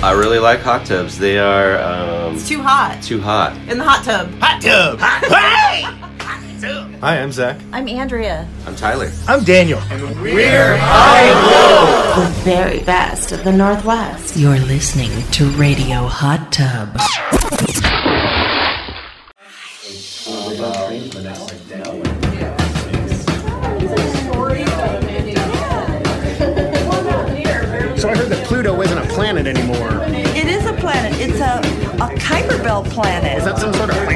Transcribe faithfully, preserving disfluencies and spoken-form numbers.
I really like hot tubs. They are um, It's too hot. too hot. In the hot tub. Hot tub. Hey! Hi, I'm Zach. I'm Andrea. I'm Tyler. I'm Daniel. We're high The very best of the Northwest. You're listening to Radio Hot Tub. So I heard that Pluto isn't a planet anymore. It is a planet. It's a, a Kuiper Belt planet. Is that some sort of planet?